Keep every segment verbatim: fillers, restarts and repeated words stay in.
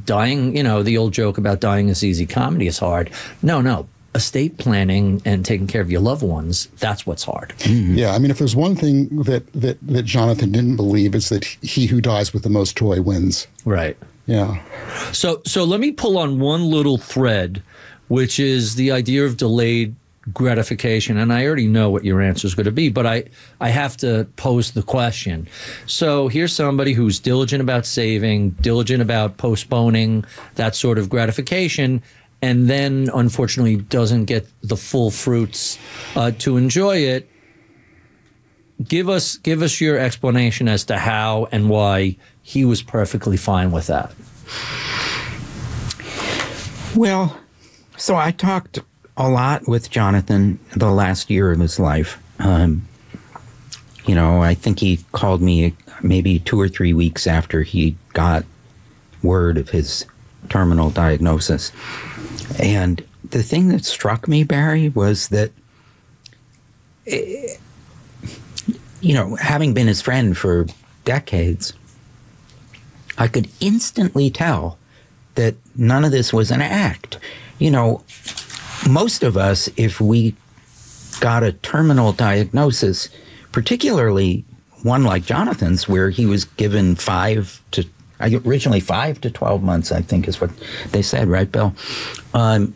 dying, you know, the old joke about dying is easy, comedy is hard. No, no. Estate planning and taking care of your loved ones, that's what's hard. Mm-hmm. Yeah, I mean, if there's one thing that, that, that Jonathan didn't believe, is that he who dies with the most toy wins. Right. Yeah. So so let me pull on one little thread, which is the idea of delayed gratification. And I already know what your answer is going to be, but I, I have to pose the question. So here's somebody who's diligent about saving, diligent about postponing that sort of gratification, and then unfortunately doesn't get the full fruits uh, to enjoy it. Give us give us your explanation as to how and why he was perfectly fine with that. Well, so I talked a lot with Jonathan the last year of his life. Um, you know, I think he called me maybe two or three weeks after he got word of his terminal diagnosis. And the thing that struck me, Barry, was that, you know, having been his friend for decades, I could instantly tell that none of this was an act. You know, most of us, if we got a terminal diagnosis, particularly one like Jonathan's, where he was given five to originally five to twelve months, I think is what they said, right, Bill? Um,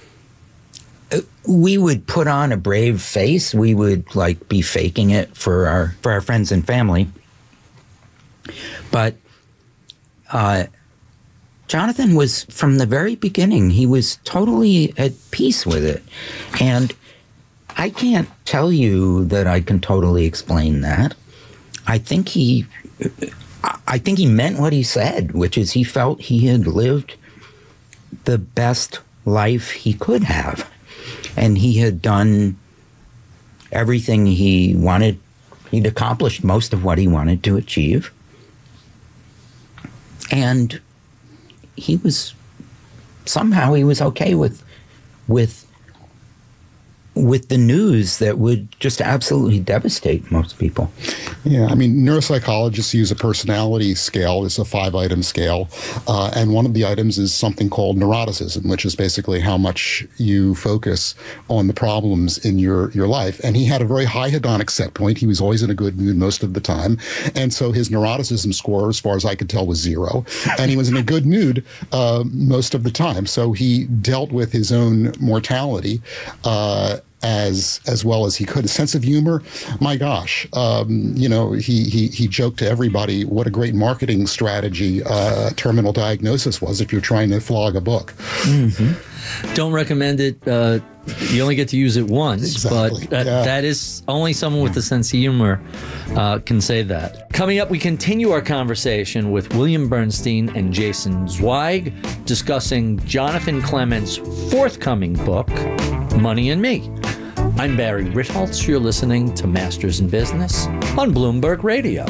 we would put on a brave face. We would like be faking it for our for our friends and family. But uh, Jonathan was, from the very beginning, he was totally at peace with it. And I can't tell you that I can totally explain that. I think he... I think he meant what he said, which is he felt he had lived the best life he could have. And he had done everything he wanted. He'd accomplished most of what he wanted to achieve. And he was, somehow he was okay with, with, with the news that would just absolutely devastate most people. Yeah, I mean, neuropsychologists use a personality scale. It's a five-item scale. Uh, and one of the items is something called neuroticism, which is basically how much you focus on the problems in your, your life. And he had a very high hedonic set point. He was always in a good mood most of the time. And so his neuroticism score, as far as I could tell, was zero. And he was in a good mood uh, most of the time. So he dealt with his own mortality uh, as as well as he could. A sense of humor, my gosh, um, you know, he, he he joked to everybody what a great marketing strategy uh, terminal diagnosis was if you're trying to flog a book. Mm-hmm. Don't recommend it. Uh, you only get to use it once, exactly. but that, yeah. that is only someone with a sense of humor uh, can say that. Coming up, we continue our conversation with William Bernstein and Jason Zweig, discussing Jonathan Clement's forthcoming book, Money and Me. I'm Barry Ritholtz. You're listening to Masters in Business on Bloomberg Radio.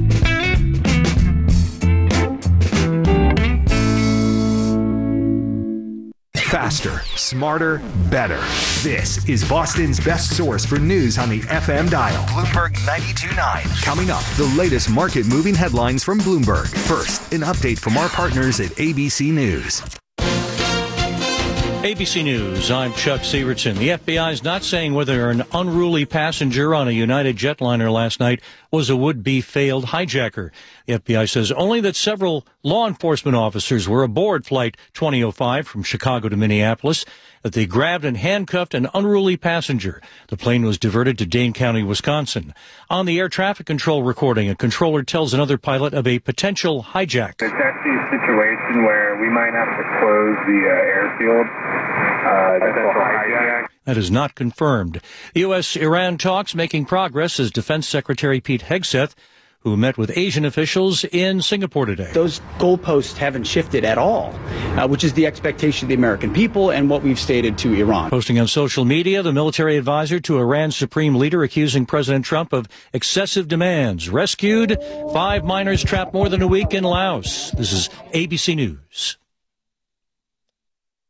Faster, smarter, better. This is Boston's best source for news on the F M dial. Bloomberg ninety-two point nine. Coming up, the latest market-moving headlines from Bloomberg. First, an update from our partners at A B C News. A B C News, I'm Chuck Sievertson. The F B I is not saying whether an unruly passenger on a United jetliner last night was a would-be failed hijacker. The F B I says only that several law enforcement officers were aboard Flight twenty oh five from Chicago to Minneapolis, that they grabbed and handcuffed an unruly passenger. The plane was diverted to Dane County, Wisconsin. On the air traffic control recording, a controller tells another pilot of a potential hijack. It's actually a situation where we might have to close the uh, airfield. Uh, potential hijack. That is not confirmed. The U S Iran talks making progress as Defense Secretary Pete Hegseth, who met with Asian officials in Singapore today. Those goalposts haven't shifted at all, uh, which is the expectation of the American people and what we've stated to Iran. Posting on social media, the military advisor to Iran's supreme leader accusing President Trump of excessive demands. Rescued, five miners trapped more than a week in Laos. This is A B C News.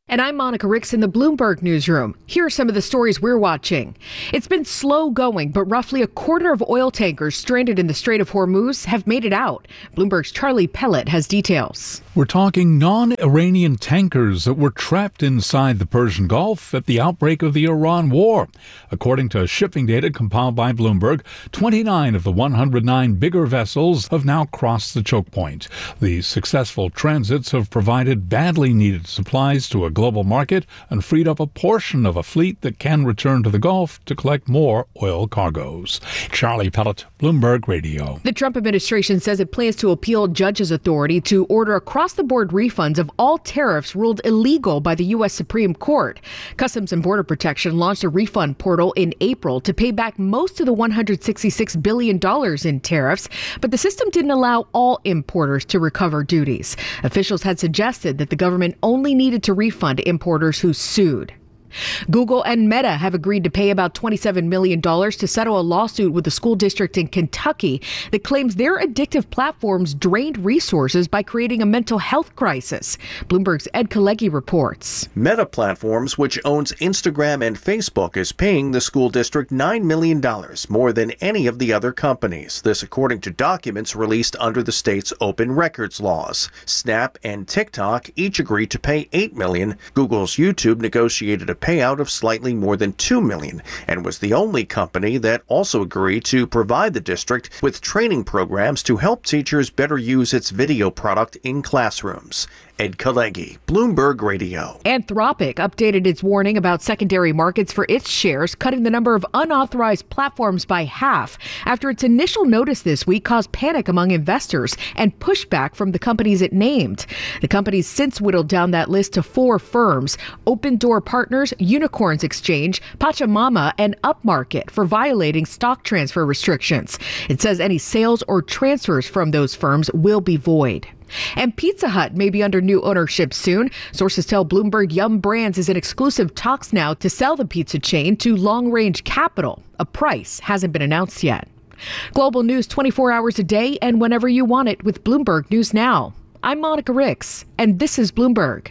And I'm Monica Ricks in the Bloomberg Newsroom. Here are some of the stories we're watching. It's been slow going, but roughly a quarter of oil tankers stranded in the Strait of Hormuz have made it out. Bloomberg's Charlie Pellet has details. We're talking non-Iranian tankers that were trapped inside the Persian Gulf at the outbreak of the Iran war. According to shipping data compiled by Bloomberg, twenty-nine of the one hundred nine bigger vessels have now crossed the choke point. The successful transits have provided badly needed supplies to a global market and freed up a portion of a fleet that can return to the Gulf to collect more oil cargoes. Charlie Pellet, Bloomberg Radio. The Trump administration says it plans to appeal judges' authority to order across-the-board refunds of all tariffs ruled illegal by the U S Supreme Court. Customs and Border Protection launched a refund portal in April to pay back most of the one hundred sixty-six billion dollars in tariffs, but the system didn't allow all importers to recover duties. Officials had suggested that the government only needed to refund importers who sued. Google and Meta have agreed to pay about twenty-seven million dollars to settle a lawsuit with a school district in Kentucky that claims their addictive platforms drained resources by creating a mental health crisis. Bloomberg's Ed Kalecki reports. Meta Platforms, which owns Instagram and Facebook, is paying the school district nine million dollars, more than any of the other companies. This according to documents released under the state's open records laws. Snap and TikTok each agreed to pay eight million dollars. Google's YouTube negotiated a payout of slightly more than two million dollars and was the only company that also agreed to provide the district with training programs to help teachers better use its video product in classrooms. Ed Kalecki, Bloomberg Radio. Anthropic updated its warning about secondary markets for its shares, cutting the number of unauthorized platforms by half after its initial notice this week caused panic among investors and pushback from the companies it named. The company's since whittled down that list to four firms: Open Door Partners, Unicorns Exchange, Pachamama, and Upmarket, for violating stock transfer restrictions. It says any sales or transfers from those firms will be void. And Pizza Hut may be under new ownership soon. Sources tell Bloomberg Yum Brands is in exclusive talks now to sell the pizza chain to Long Range Capital. A price hasn't been announced yet. Global news twenty-four hours a day and whenever you want it with Bloomberg News Now. I'm Monica Ricks, and this is Bloomberg.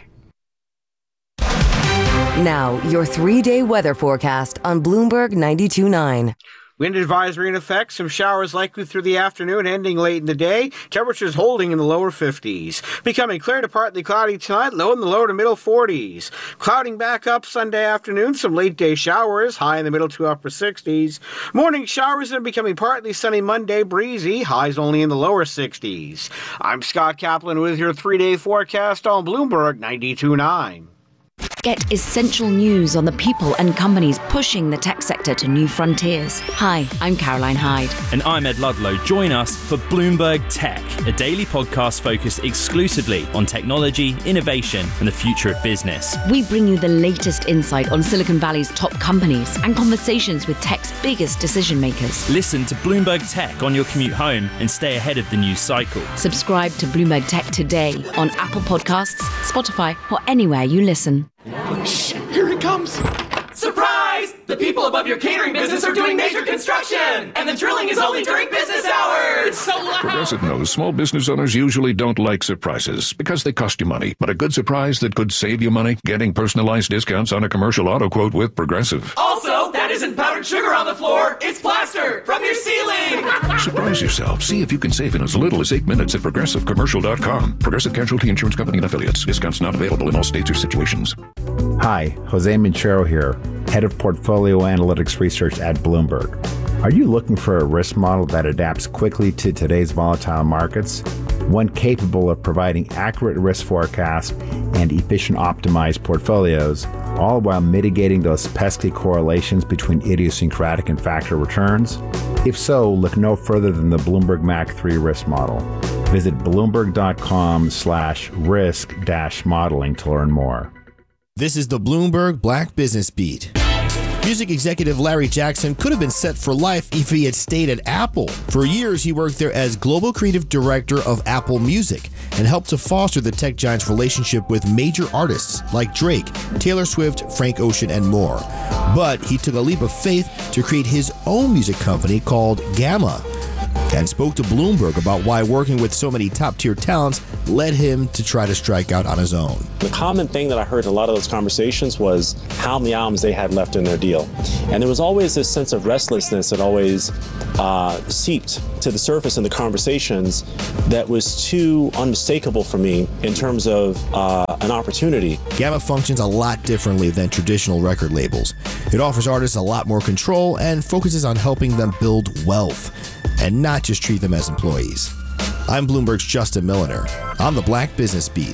Now, your three-day weather forecast on Bloomberg ninety-two point nine. Wind advisory in effect. Some showers likely through the afternoon, ending late in the day. Temperatures holding in the lower fifties. Becoming clear to partly cloudy tonight, low in the lower to middle forties. Clouding back up Sunday afternoon. Some late day showers, high in the middle to upper sixties. Morning showers and becoming partly sunny Monday, breezy. Highs only in the lower sixties. I'm Scott Kaplan with your three-day forecast on Bloomberg ninety-two point nine. Get essential news on the people and companies pushing the tech sector to new frontiers. Hi, I'm Caroline Hyde. And I'm Ed Ludlow. Join us for Bloomberg Tech, a daily podcast focused exclusively on technology, innovation, and the future of business. We bring you the latest insight on Silicon Valley's top companies and conversations with tech's biggest decision makers. Listen to Bloomberg Tech on your commute home and stay ahead of the news cycle. Subscribe to Bloomberg Tech today on Apple Podcasts, Spotify, or anywhere you listen. Shh, here it comes. Surprise! The people above your catering business are doing major construction, and the drilling is only during business hours. It's so loud. Progressive knows small business owners usually don't like surprises because they cost you money. But a good surprise that could save you money? Getting personalized discounts on a commercial auto quote with Progressive. Also, that isn't powdered sugar on the floor. It's plaster from your ceiling. Surprise yourself. See if you can save in as little as eight minutes at progressive commercial dot com. Progressive Casualty Insurance Company and Affiliates. Discounts not available in all states or situations. Hi, Jose Manchero here, Head of Portfolio Analytics Research at Bloomberg. Are you looking for a risk model that adapts quickly to today's volatile markets? One capable of providing accurate risk forecasts and efficient optimized portfolios, all while mitigating those pesky correlations between idiosyncratic and factor returns? If so, look no further than the Bloomberg M A C three risk model. Visit bloomberg.com slash risk dash modeling to learn more. This is the Bloomberg Black Business Beat. Music executive Larry Jackson could have been set for life if he had stayed at Apple. For years, he worked there as global creative director of Apple Music and helped to foster the tech giant's relationship with major artists like Drake, Taylor Swift, Frank Ocean, and more. But he took a leap of faith to create his own music company called Gamma, and spoke to Bloomberg about why working with so many top-tier talents led him to try to strike out on his own. The common thing that I heard in a lot of those conversations was how many albums they had left in their deal. And there was always this sense of restlessness that always uh, seeped to the surface in the conversations that was too unmistakable for me in terms of uh, an opportunity. Gamma functions a lot differently than traditional record labels. It offers artists a lot more control and focuses on helping them build wealth and not just treat them as employees. I'm Bloomberg's Justin Milliner on the Black Business Beat.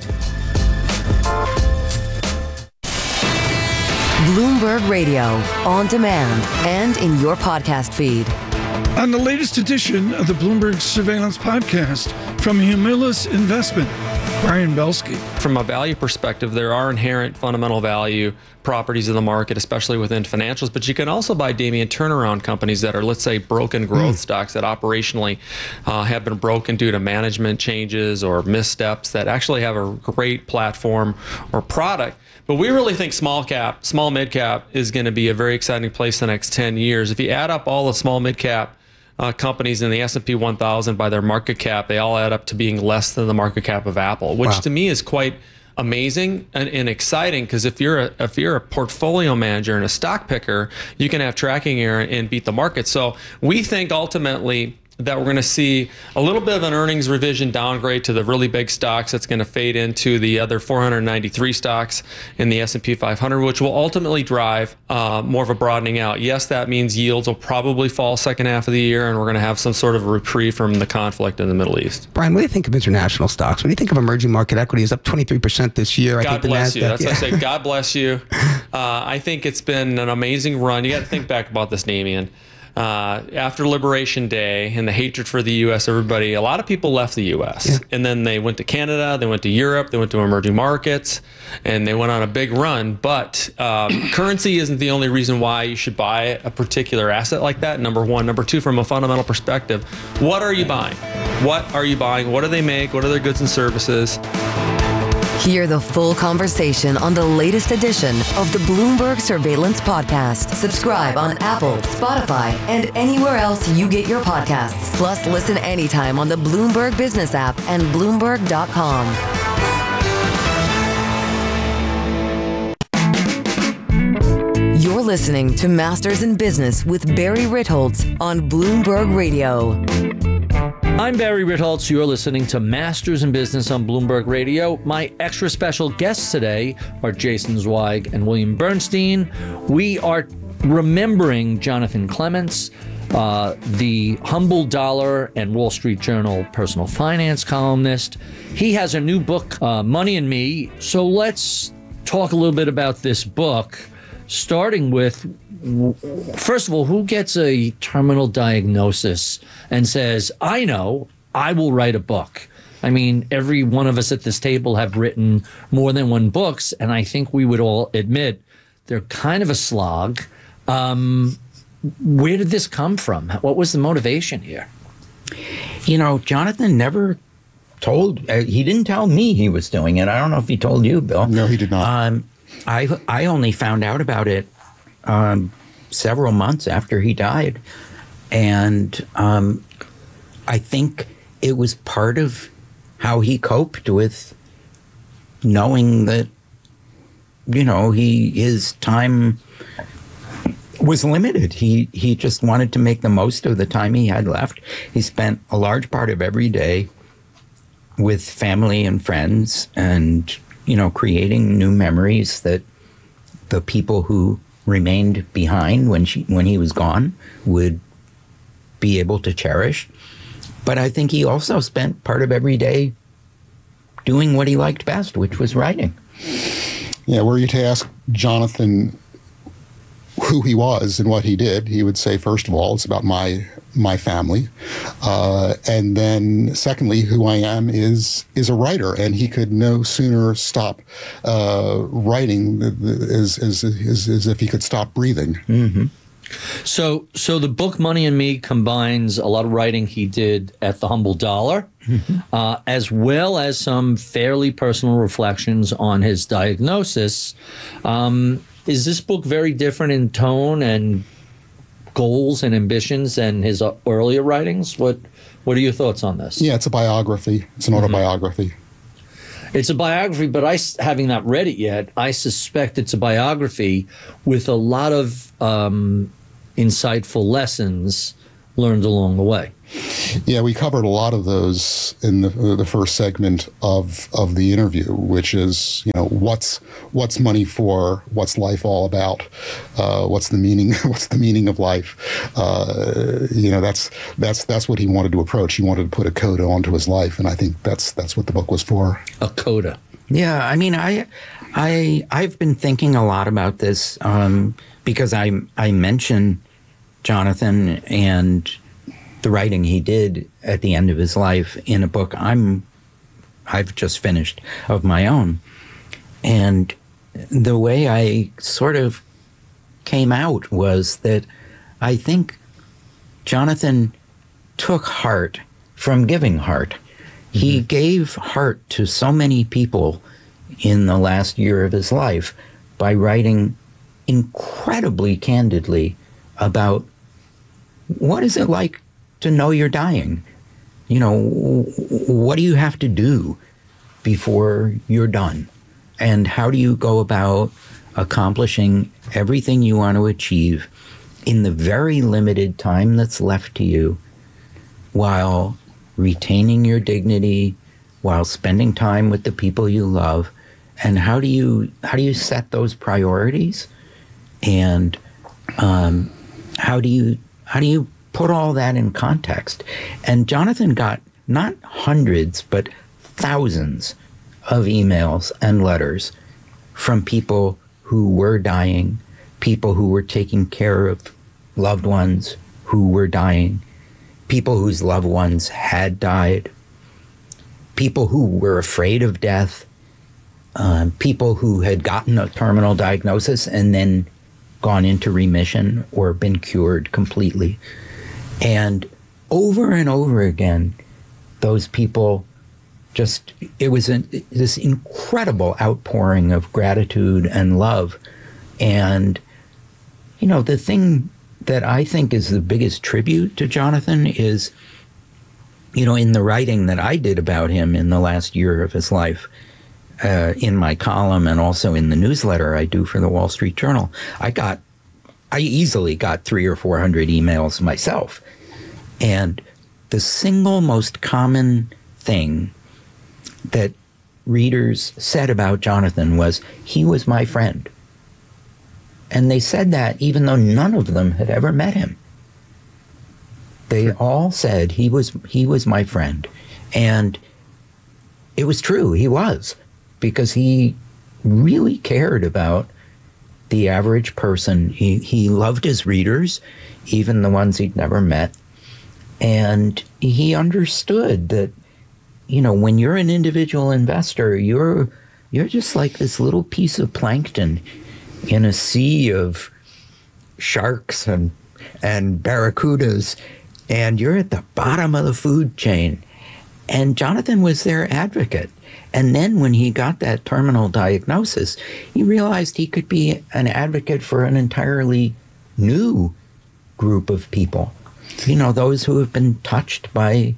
Bloomberg Radio, on demand and in your podcast feed. On the latest edition of the Bloomberg Surveillance Podcast from Humilus Investment, Brian Belsky. From a value perspective, there are inherent fundamental value properties of the market, especially within financials, but you can also buy, Damien, turnaround companies that are, let's say, broken growth mm. stocks that operationally uh, have been broken due to management changes or missteps that actually have a great platform or product. But we really think small cap, small mid cap is going to be a very exciting place the next ten years. If you add up all the small mid cap Uh, companies in the S and P one thousand by their market cap, they all add up to being less than the market cap of Apple, which wow. to me is quite amazing and, and exciting, because if you're a if you're a portfolio manager and a stock picker, you can have tracking error and beat the market. So we think ultimately that we're going to see a little bit of an earnings revision downgrade to the really big stocks. That's going to fade into the other four hundred ninety-three stocks in the S and P five hundred, which will ultimately drive uh, more of a broadening out. Yes, that means yields will probably fall second half of the year, and we're going to have some sort of reprieve from the conflict in the Middle East. Brian, what do you think of international stocks? When you think of emerging market equities, up twenty-three percent this year. I God think the bless NASDAQ, you. That's yeah. what I say. God bless you. Uh, I think it's been an amazing run. You got to think back about this, Damien. Uh, after Liberation Day and the hatred for the U S, everybody, a lot of people left the U S. Yeah. And then they went to Canada, they went to Europe, they went to emerging markets, and they went on a big run. But um, currency isn't the only reason why you should buy a particular asset like that, number one. Number two, from a fundamental perspective, what are you buying? What are you buying? What do they make? What are their goods and services? Hear the full conversation on the latest edition of the Bloomberg Surveillance Podcast. Subscribe on Apple, Spotify, and anywhere else you get your podcasts. Plus, listen anytime on the Bloomberg Business app and Bloomberg dot com. You're listening to Masters in Business with Barry Ritholtz on Bloomberg Radio. I'm Barry Ritholtz. You're listening to Masters in Business on Bloomberg Radio. My extra special guests today are Jason Zweig and William Bernstein. We are remembering Jonathan Clements, uh, the Humble Dollar and Wall Street Journal personal finance columnist. He has a new book, uh, Money and Me. So let's talk a little bit about this book, starting with, first of all, who gets a terminal diagnosis and says, I know, I will write a book? I mean, every one of us at this table have written more than one books, and I think we would all admit they're kind of a slog. Um, where did this come from? What was the motivation here? You know, Jonathan never told, uh, he didn't tell me he was doing it. I don't know if he told you, Bill. No, he did not. Um, I, I only found out about it Um, several months after he died. And um, I think it was part of how he coped with knowing that, you know, he his time was limited. He, he just wanted to make the most of the time he had left. He spent a large part of every day with family and friends and, you know, creating new memories that the people who remained behind when she when he was gone would be able to cherish. But I think he also spent part of every day doing what he liked best, which was writing. Yeah, were you to ask Jonathan who he was and what he did, he would say, first of all, it's about my my family, uh, and then secondly, who I am is is a writer, and he could no sooner stop uh, writing as, as, as, as if he could stop breathing. Mm-hmm. So, so the book Money and Me combines a lot of writing he did at the Humble Dollar, mm-hmm. uh, as well as some fairly personal reflections on his diagnosis. Um, is this book very different in tone and goals and ambitions than his earlier writings? What What are your thoughts on this? Yeah, it's a biography. It's an autobiography. It's a biography, but I, having not read it yet, I suspect it's a biography with a lot of um, insightful lessons learned along the way. Yeah, we covered a lot of those in the the first segment of of the interview, which is, you know, what's what's money for, what's life all about, uh, what's the meaning what's the meaning of life. Uh, you know, that's that's that's what he wanted to approach. He wanted to put a coda onto his life, and I think that's that's what the book was for. A coda. Yeah, I mean, I I I've been thinking a lot about this um, because I I mentioned Jonathan and the writing he did at the end of his life in a book I'm I've just finished of my own. And the way I sort of came out was that I think Jonathan took heart from giving heart. Mm-hmm. He gave heart to so many people in the last year of his life by writing incredibly candidly about what is it like to know you're dying. You know, what do you have to do before you're done? And how do you go about accomplishing everything you want to achieve in the very limited time that's left to you while retaining your dignity, while spending time with the people you love? And how do you how do you set those priorities? And um, how do you how do you put all that in context? And Jonathan got not hundreds, but thousands of emails and letters from people who were dying, people who were taking care of loved ones who were dying, people whose loved ones had died, people who were afraid of death, uh, people who had gotten a terminal diagnosis and then gone into remission or been cured completely. And over and over again, those people just, it was an, this incredible outpouring of gratitude and love. And, you know, the thing that I think is the biggest tribute to Jonathan is, you know, in the writing that I did about him in the last year of his life, uh, in my column and also in the newsletter I do for the Wall Street Journal, I got, I easily got three or four hundred emails myself. And the single most common thing that readers said about Jonathan was, he was my friend. And they said that even though none of them had ever met him. They all said he was he was my friend. And it was true, he was, because he really cared about the average person. He he loved his readers, even the ones he'd never met. And he understood that, you know, when you're an individual investor, you're you're just like this little piece of plankton in a sea of sharks and and barracudas, and you're at the bottom of the food chain. And Jonathan was their advocate. And then when he got that terminal diagnosis, he realized he could be an advocate for an entirely new group of people. You know, those who have been touched by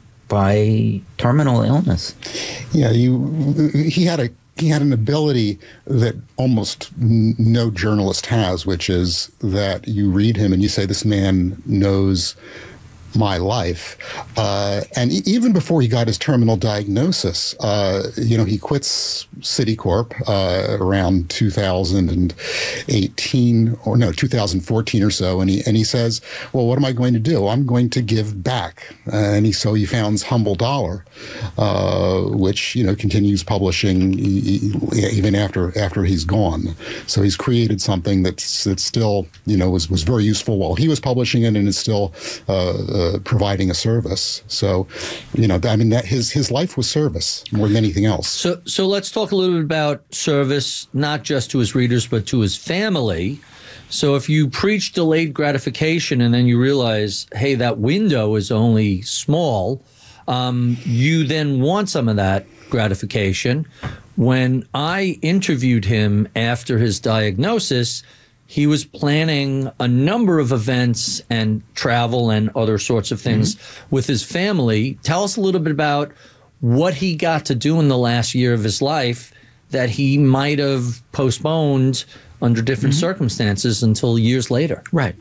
by terminal illness. Yeah, you. He had a he had an ability that almost n- no journalist has, which is that you read him and you say, this man knows my life. Uh, and e- even before he got his terminal diagnosis, uh, you know, he quits Citicorp uh, around two thousand eighteen or no, two thousand fourteen or so. And he, and he says, well, what am I going to do? I'm going to give back. Uh, and he, so he founds Humble Dollar, uh, which, you know, continues publishing e- e- even after, after he's gone. So he's created something that's, that's still, you know, was, was very useful while he was publishing it and is still, uh, Uh, providing a service. So, you know, I mean, that his his life was service more than anything else. So, so let's talk a little bit about service, not just to his readers, but to his family. So if you preach delayed gratification and then you realize, hey, that window is only small, um, you then want some of that gratification. When I interviewed him after his diagnosis, he was planning a number of events and travel and other sorts of things mm-hmm. with his family. Tell us a little bit about what he got to do in the last year of his life that he might have postponed under different Mm-hmm. circumstances until years later. Right.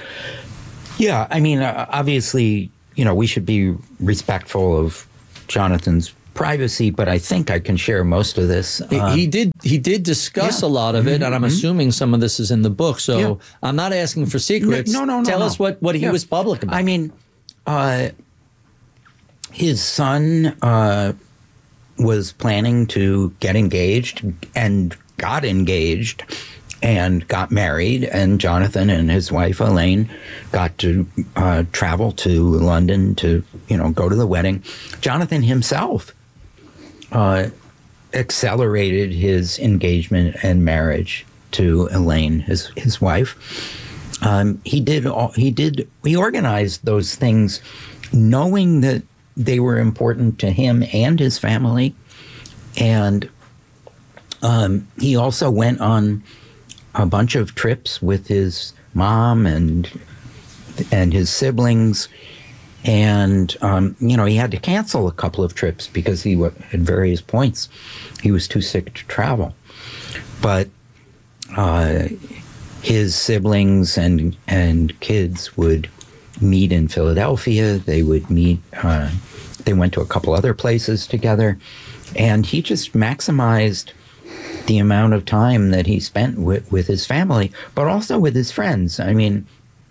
Yeah, I mean, uh, obviously, you know, we should be respectful of Jonathan's privacy, but I think I can share most of this. He- Um, he did he did discuss yeah. a lot of it, and I'm Mhm. assuming some of this is in the book. So Yeah. I'm not asking for secrets. No, no, no. Tell no. us what, what he Yeah. was public about. I mean, uh, his son uh, was planning to get engaged and got engaged and got married, and Jonathan and his wife Elaine got to uh, travel to London to, you know, go to the wedding. Jonathan himself uh, accelerated his engagement and marriage to Elaine, his his wife. Um, he did all, he did he organized those things, knowing that they were important to him and his family, and um, he also went on a bunch of trips with his mom and and his siblings, and um, you know, he had to cancel a couple of trips because he wa- at various points he was too sick to travel, but uh, his siblings and and kids would meet in Philadelphia. They would meet. Uh, they went to a couple other places together, and he just maximized the amount of time that he spent with, with his family, but also with his friends. I mean,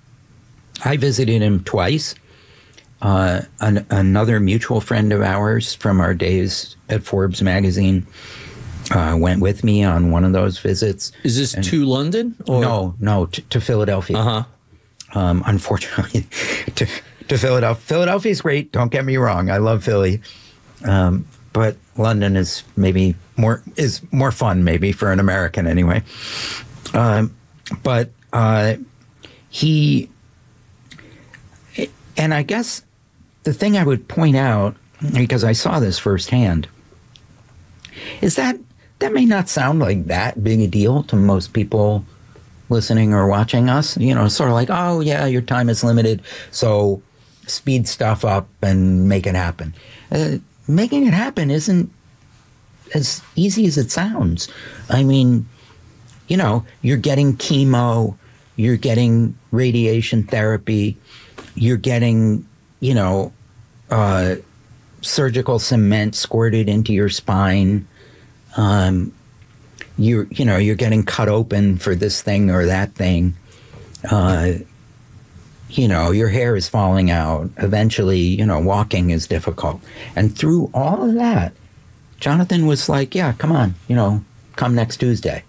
I visited him twice. Uh, an, another mutual friend of ours from our days at Forbes magazine uh, went with me on one of those visits. Is this And- to London? Or? No, no, to, to Philadelphia. Uh-huh. Um, unfortunately, to, to Philadelphia. Philadelphia's great, don't get me wrong. I love Philly. Um, but London is maybe more is more fun, maybe for an American anyway. Um, but uh, he, and I guess the thing I would point out, because I saw this firsthand, is that that may not sound like that big a deal to most people listening or watching us. You know, sort of like, oh yeah, your time is limited, so speed stuff up and make it happen. Uh, making it happen isn't as easy as it sounds. I mean, you know, you're getting chemo, you're getting radiation therapy, you're getting, you know, uh, surgical cement squirted into your spine. Um, you're, you know, you're getting cut open for this thing or that thing. Uh, you know, your hair is falling out. Eventually, you know, walking is difficult. And through all of that, Jonathan was like, yeah, come on, you know, come next Tuesday.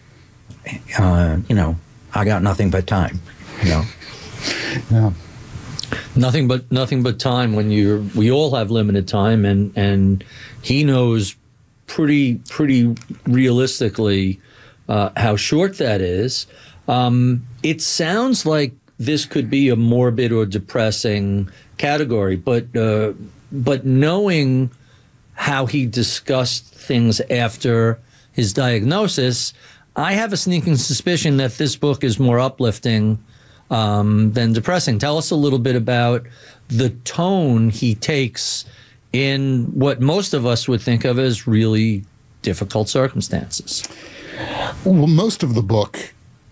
Uh, you know, I got nothing but time, you know. Yeah. Nothing but nothing but time when you're we all have limited time, and and he knows pretty pretty realistically uh, how short that is. Um, it sounds like this could be a morbid or depressing category, but uh, but knowing how he discussed things after his diagnosis, I have a sneaking suspicion that this book is more uplifting um, than depressing. Tell us a little bit about the tone he takes in what most of us would think of as really difficult circumstances. Well, most of the book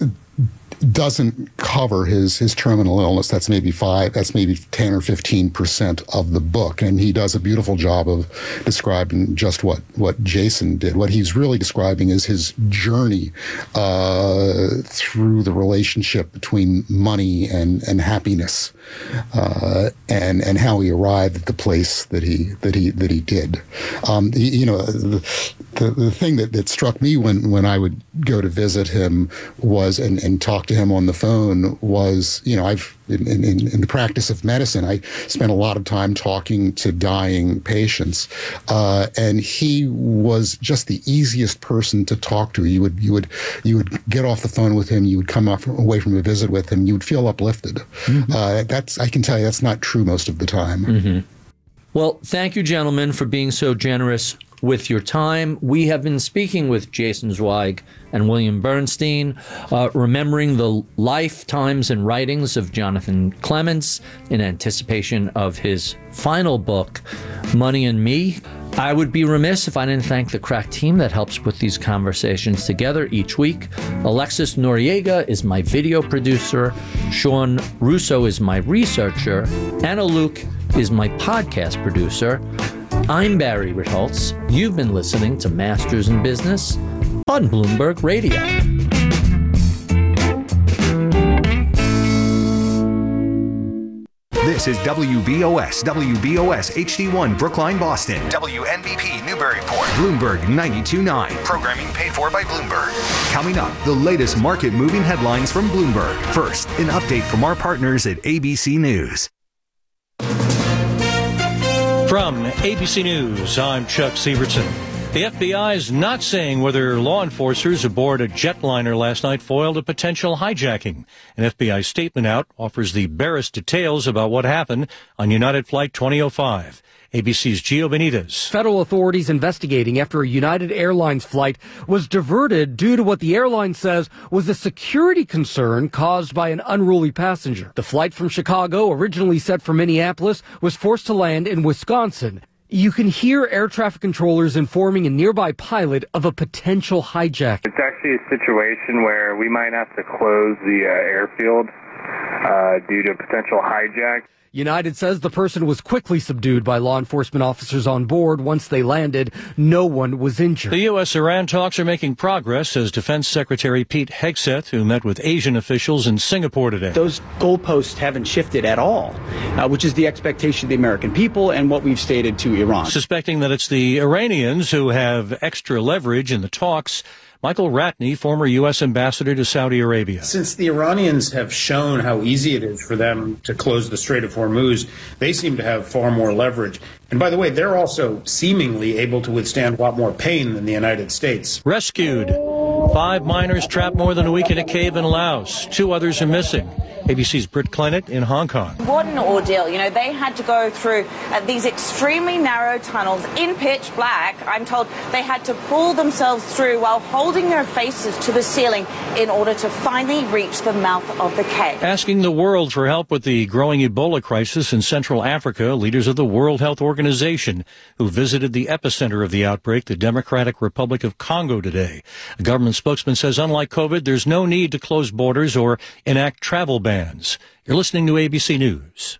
doesn't cover his his terminal illness. That's maybe five, that's maybe ten or fifteen percent of the book. And he does a beautiful job of describing just what, what Jason did. What he's really describing is his journey uh, through the relationship between money and, and happiness, uh, and and how he arrived at the place that he that he that he did. Um, he, you know, the, the, the thing that, that struck me when, when I would go to visit him was and, and talk to him on the phone was, you know, I've in, in, in the practice of medicine, I spent a lot of time talking to dying patients, uh, and he was just the easiest person to talk to. You would you would you would get off the phone with him, you would come off away from a visit with him, you would feel uplifted. Mm-hmm. Uh, that's I can tell you that's not true most of the time. Mm-hmm. Well, thank you, gentlemen, for being so generous with your time. We have been speaking with Jason Zweig and William Bernstein, uh, remembering the lifetimes and writings of Jonathan Clements in anticipation of his final book, Money and Me. I would be remiss if I didn't thank the crack team that helps put these conversations together each week. Alexis Noriega is my video producer. Sean Russo is my researcher. Anna Luke is my podcast producer. I'm Barry Ritholtz. You've been listening to Masters in Business on Bloomberg Radio. This is W B O S, W B O S H D one, Brookline, Boston. W N B P, Newburyport. Bloomberg ninety-two point nine. Programming paid for by Bloomberg. Coming up, the latest market-moving headlines from Bloomberg. First, an update from our partners at A B C News. From A B C News, I'm Chuck Sievertson. The F B I is not saying whether law enforcers aboard a jetliner last night foiled a potential hijacking. An F B I statement out offers the barest details about what happened on United Flight twenty oh five. A B C's Gio Benitez. Federal authorities investigating after a United Airlines flight was diverted due to what the airline says was a security concern caused by an unruly passenger. The flight from Chicago, originally set for Minneapolis, was forced to land in Wisconsin. You can hear air traffic controllers informing a nearby pilot of a potential hijack. It's actually a situation where we might have to close the uh, airfield uh, due to potential hijack. United says the person was quickly subdued by law enforcement officers on board. Once they landed, no one was injured. The U S Iran talks are making progress, says Defense Secretary Pete Hegseth, who met with Asian officials in Singapore today. Those goalposts haven't shifted at all, uh, which is the expectation of the American people and what we've stated to Iran. Suspecting that it's the Iranians who have extra leverage in the talks, Michael Ratney, former U S ambassador to Saudi Arabia. Since the Iranians have shown how easy it is for them to close the Strait of Hormuz, they seem to have far more leverage. And by the way, they're also seemingly able to withstand a lot more pain than the United States. Rescued. Five miners trapped more than a week in a cave in Laos. Two others are missing. A B C's Britt Clennett in Hong Kong. What an ordeal. You know, they had to go through uh, these extremely narrow tunnels in pitch black. I'm told they had to pull themselves through while holding their faces to the ceiling in order to finally reach the mouth of the cave. Asking the world for help with the growing Ebola crisis in Central Africa, leaders of the World Health Organization who visited the epicenter of the outbreak, the Democratic Republic of Congo, today. A government spokesman says unlike COVID, there's no need to close borders or enact travel bans. You're listening to A B C News.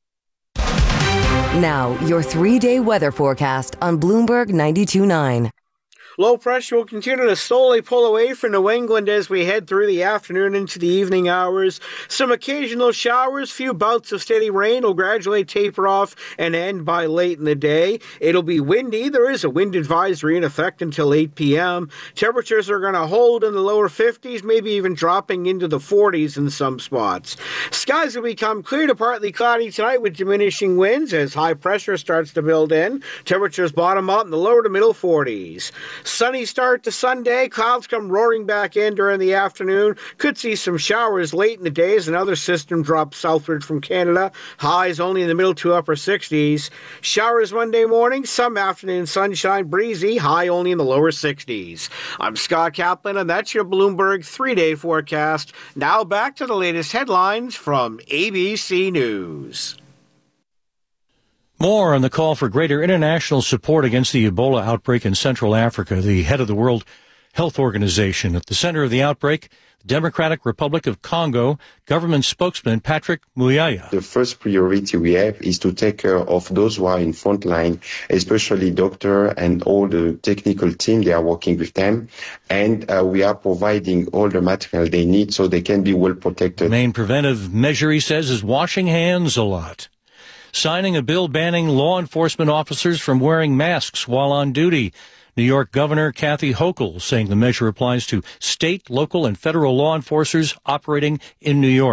Now, your three-day weather forecast on Bloomberg ninety-two point nine. Low pressure will continue to slowly pull away from New England as we head through the afternoon into the evening hours. Some occasional showers, few bouts of steady rain will gradually taper off and end by late in the day. It'll be windy. There is a wind advisory in effect until eight p.m. Temperatures are going to hold in the lower fifties, maybe even dropping into the forties in some spots. Skies will become clear to partly cloudy tonight with diminishing winds as high pressure starts to build in. Temperatures bottom out in the lower to middle forties. Sunny start to Sunday. Clouds come roaring back in during the afternoon. Could see some showers late in the day as another system drops southward from Canada. Highs only in the middle to upper sixties. Showers Monday morning. Some afternoon sunshine, breezy. High only in the lower sixties. I'm Scott Kaplan, and that's your Bloomberg three-day forecast. Now back to the latest headlines from A B C News. More on the call for greater international support against the Ebola outbreak in Central Africa. The head of the World Health Organization at the center of the outbreak, the Democratic Republic of Congo, government spokesman Patrick Muyaya. The first priority we have is to take care of those who are in front line, especially doctor and all the technical team. They are working with them, and uh, we are providing all the material they need so they can be well protected. The main preventive measure, he says, is washing hands a lot. Signing a bill banning law enforcement officers from wearing masks while on duty. New York Governor Kathy Hochul saying the measure applies to state, local, and federal law enforcers operating in New York.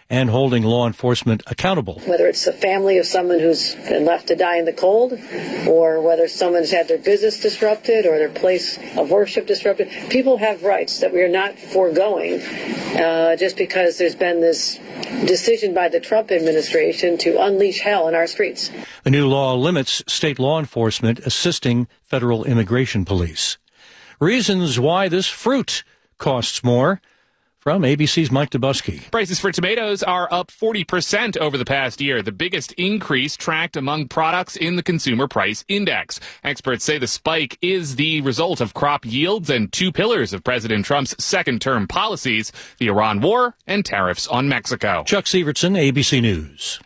and holding law enforcement accountable. Whether it's a family of someone who's been left to die in the cold, or whether someone's had their business disrupted or their place of worship disrupted, people have rights that we are not foregoing uh, just because there's been this decision by the Trump administration to unleash hell in our streets. The new law limits state law enforcement assisting federal immigration police. Reasons why this fruit costs more. From A B C's Mike Dubusky. Prices for tomatoes are up forty percent over the past year, the biggest increase tracked among products in the Consumer Price Index. Experts say the spike is the result of crop yields and two pillars of President Trump's second-term policies, the Iran war and tariffs on Mexico. Chuck Severson, A B C News.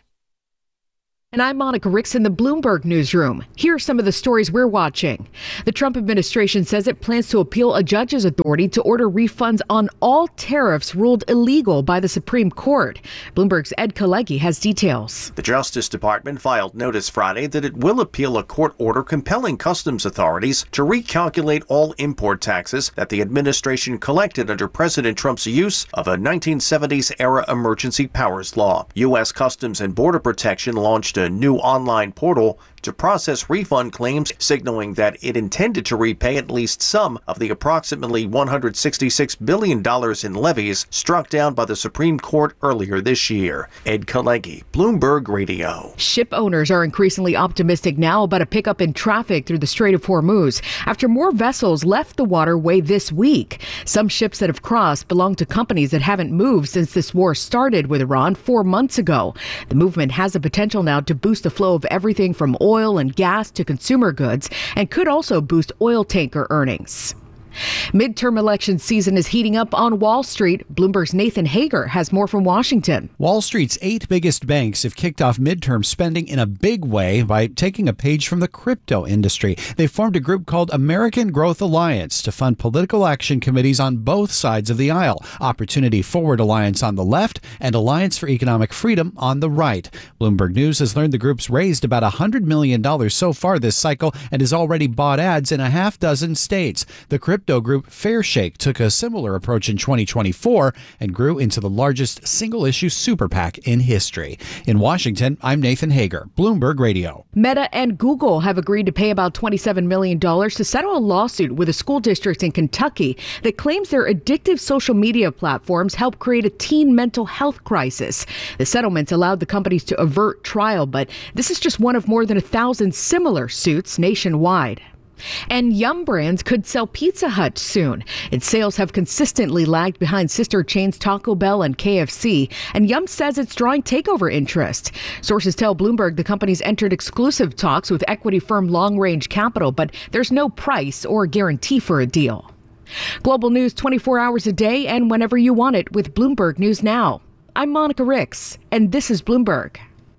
And I'm Monica Ricks in the Bloomberg newsroom. Here are some of the stories we're watching. The Trump administration says it plans to appeal a judge's authority to order refunds on all tariffs ruled illegal by the Supreme Court. Bloomberg's Ed Kalegi has details. The Justice Department filed notice Friday that it will appeal a court order compelling customs authorities to recalculate all import taxes that the administration collected under President Trump's use of a nineteen seventies-era emergency powers law. U S Customs and Border Protection launched a a new online portal to process refund claims, signaling that it intended to repay at least some of the approximately one hundred sixty-six billion dollars in levies struck down by the Supreme Court earlier this year. Ed Kalegi, Bloomberg Radio. Ship owners are increasingly optimistic now about a pickup in traffic through the Strait of Hormuz after more vessels left the waterway this week. Some ships that have crossed belong to companies that haven't moved since this war started with Iran four months ago. The movement has the potential now to boost the flow of everything from oil oil and gas to consumer goods, and could also boost oil tanker earnings. Midterm election season is heating up on Wall Street. Bloomberg's Nathan Hager has more from Washington. Wall Street's eight biggest banks have kicked off midterm spending in a big way by taking a page from the crypto industry. They formed a group called American Growth Alliance to fund political action committees on both sides of the aisle. Opportunity Forward Alliance on the left and Alliance for Economic Freedom on the right. Bloomberg News has learned the group's raised about one hundred million dollars so far this cycle and has already bought ads in a half dozen states. The crypto Crypto group Fairshake took a similar approach in twenty twenty-four and grew into the largest single-issue super PAC in history. In Washington, I'm Nathan Hager, Bloomberg Radio. Meta and Google have agreed to pay about twenty-seven million dollars to settle a lawsuit with a school district in Kentucky that claims their addictive social media platforms help create a teen mental health crisis. The settlements allowed the companies to avert trial, but this is just one of more than a thousand similar suits nationwide. And Yum Brands could sell Pizza Hut soon. Its sales have consistently lagged behind sister chains Taco Bell and K F C, and Yum says it's drawing takeover interest. Sources tell Bloomberg the company's entered exclusive talks with equity firm Long Range Capital, but there's no price or guarantee for a deal. Global news twenty-four hours a day and whenever you want it with Bloomberg News Now. I'm Monica Ricks, and this is Bloomberg.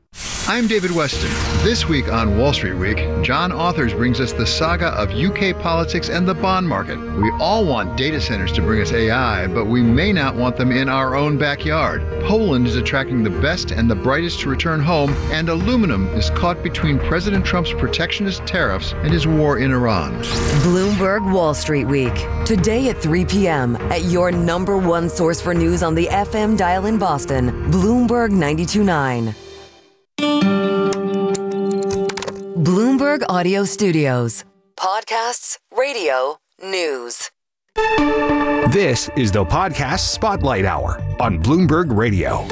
I'm David Weston. This week on Wall Street Week, John Authors brings us the saga of U K politics and the bond market. We all want data centers to bring us A I, but we may not want them in our own backyard. Poland is attracting the best and the brightest to return home, and aluminum is caught between President Trump's protectionist tariffs and his war in Iran. Bloomberg Wall Street Week, today at three p.m. at your number one source for news on the F M dial in Boston, Bloomberg ninety-two point nine. Bloomberg Audio Studios. Podcasts, radio, news. This is the Podcast Spotlight Hour on Bloomberg Radio.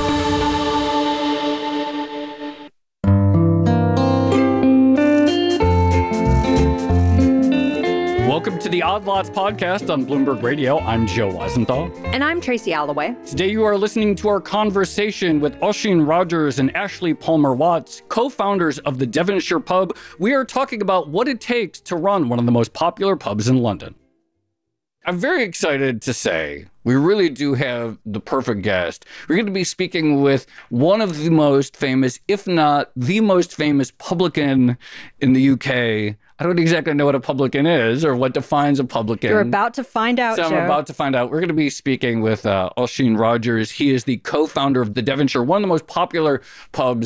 Welcome to the Odd Lots podcast on Bloomberg Radio. I'm Joe Weisenthal. And I'm Tracy Alloway. Today you are listening to our conversation with Oisin Rogers and Ashley Palmer Watts, co-founders of the Devonshire Pub. We are talking about what it takes to run one of the most popular pubs in London. I'm very excited to say we really do have the perfect guest. We're going to be speaking with one of the most famous, if not the most famous publican in the U K. I don't exactly know what a publican is or what defines a publican. You're about to find out, So I'm Joe. about to find out. We're going to be speaking with uh, Oisin Rogers. He is the co-founder of the Devonshire, one of the most popular pubs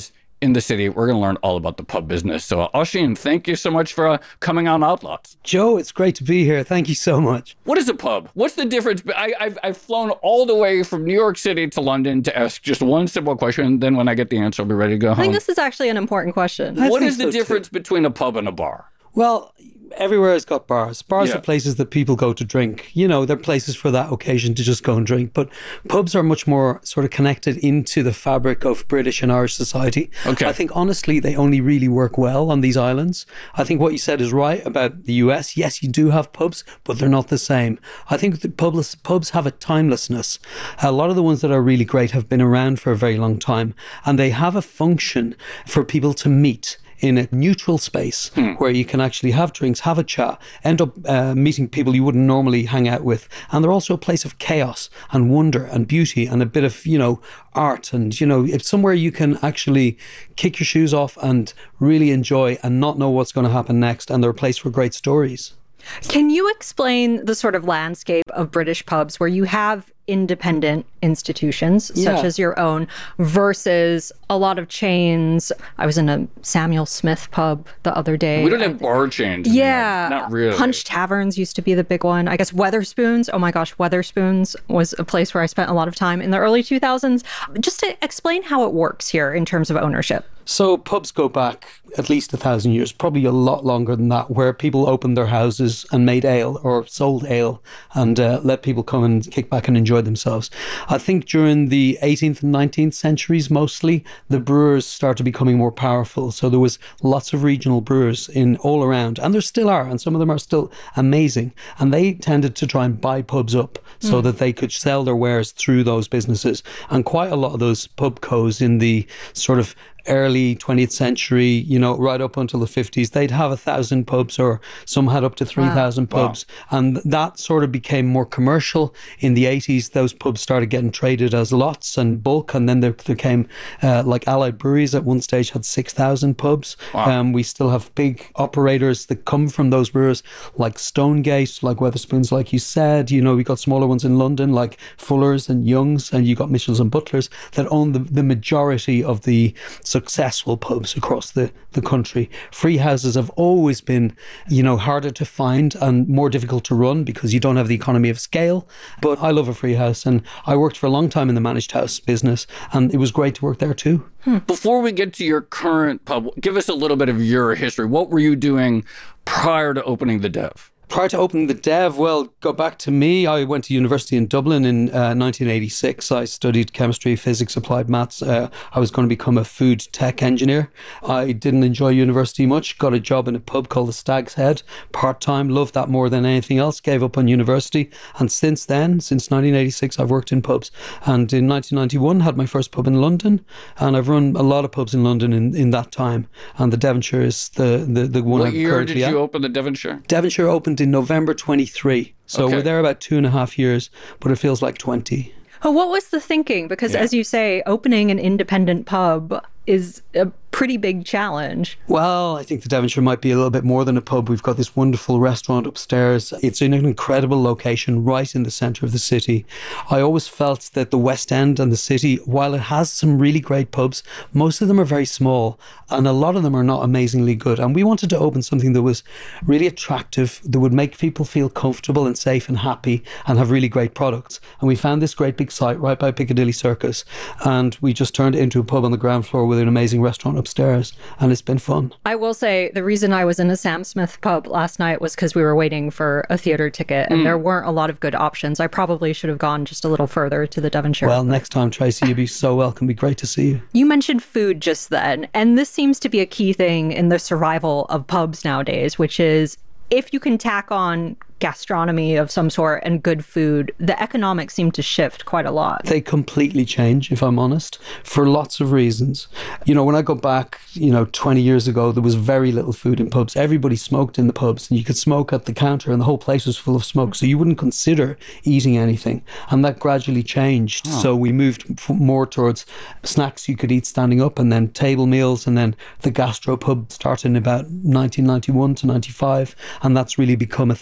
in the city, we're going to learn all about the pub business. So, Oisin, thank you so much for uh, coming on Outlaws. Joe, it's great to be here. Thank you so much. What is a pub? What's the difference? I, I've, I've flown all the way from New York City to London to ask just one simple question. Then when I get the answer, I'll be ready to go home. I think this is actually an important question. I What think is the so, difference too. between a pub and a bar? Well, everywhere has got bars. Bars Yeah. are places that people go to drink. You know, they're places for that occasion to just go and drink. But pubs are much more sort of connected into the fabric of British and Irish society. Okay. I think, honestly, they only really work well on these islands. I think what you said is right about the U S. Yes, you do have pubs, but they're not the same. I think the pubs, pubs have a timelessness. A lot of the ones that are really great have been around for a very long time, and they have a function for people to meet in a neutral space where you can actually have drinks, have a chat, end up uh, meeting people you wouldn't normally hang out with. And they're also a place of chaos and wonder and beauty and a bit of, you know, art. And, you know, it's somewhere you can actually kick your shoes off and really enjoy and not know what's going to happen next. And they're a place for great stories. Can you explain the sort of landscape of British pubs where you have independent institutions Yeah. such as your own versus a lot of chains? I was in a Samuel Smith pub the other day. We don't have bar chains. in Yeah. there. Not really. Punch Taverns used to be the big one. I guess Weatherspoons. Oh my gosh, Weatherspoons was a place where I spent a lot of time in the early two thousands. Just to explain how it works here in terms of ownership. So pubs go back at least a thousand years, probably a lot longer than that, where people opened their houses and made ale or sold ale and uh, let people come and kick back and enjoy themselves. I think during the eighteenth and nineteenth centuries, mostly, the brewers started becoming more powerful. So there was lots of regional brewers in all around, and there still are, and some of them are still amazing. And they tended to try and buy pubs up so Mm. that they could sell their wares through those businesses. And quite a lot of those pub co's in the sort of early twentieth century, you know, right up until the fifties, they'd have a thousand pubs, or some had up to three thousand Wow. pubs. And that sort of became more commercial. In the eighties, those pubs started getting traded as lots and bulk. And then there, there came, uh, like Allied Breweries at one stage had six thousand pubs. Wow. Um, we still have big operators that come from those brewers, like Stonegate, like Weatherspoons, like you said. You know, we got smaller ones in London, like Fuller's and Young's, and you got Mitchells and Butlers that own the, the majority of the successful pubs across the, the country. Free houses have always been, you know, harder to find and more difficult to run because you don't have the economy of scale. But I love a free house, and I worked for a long time in the managed house business, and it was great to work there too. Before we get to your current pub, give us a little bit of your history. What were you doing prior to opening the Dev? Prior to opening the Dev, well, go back to me. I went to university in Dublin in uh, nineteen eighty-six. I studied chemistry, physics, applied maths. Uh, I was going to become a food tech engineer. I didn't enjoy university much. Got a job in a pub called the Stag's Head, part-time. Loved that more than anything else. Gave up on university. And since then, since nineteen eighty-six, I've worked in pubs. And in nineteen ninety-one, had my first pub in London. And I've run a lot of pubs in London in, in that time. And the Devonshire is the, the, the one What I'm year currently did you at. open the Devonshire? Devonshire opened in November twenty-three. So Okay. we're there about two and a half years, but it feels like twenty. Oh, what was the thinking? Because as you say, opening an independent pub is a pretty big challenge. Well, I think the Devonshire might be a little bit more than a pub. We've got this wonderful restaurant upstairs. It's in an incredible location right in the centre of the city. I always felt that the West End and the city, while it has some really great pubs, most of them are very small and a lot of them are not amazingly good. And we wanted to open something that was really attractive, that would make people feel comfortable and safe and happy and have really great products. And we found this great big site right by Piccadilly Circus, and we just turned it into a pub on the ground floor with an amazing restaurant upstairs, and it's been fun. I will say the reason I was in a Sam Smith pub last night was because we were waiting for a theater ticket and Mm. there weren't a lot of good options. I probably should have gone just a little further to the Devonshire. Well, next time, Tracy, you'd be so welcome. Be great to see you. You mentioned food just then, and this seems to be a key thing in the survival of pubs nowadays, which is if you can tack on gastronomy of some sort and good food, the economics seem to shift quite a lot. They completely change, if I'm honest, for lots of reasons. You know, when I go back, you know, twenty years ago, there was very little food in pubs. Everybody smoked in the pubs, and you could smoke at the counter, and the whole place was full of smoke. So you wouldn't consider eating anything. And that gradually changed. Oh. So we moved f- more towards snacks you could eat standing up, and then table meals, and then the gastropub started in about nineteen ninety-one to ninety-five. And that's really become a thing where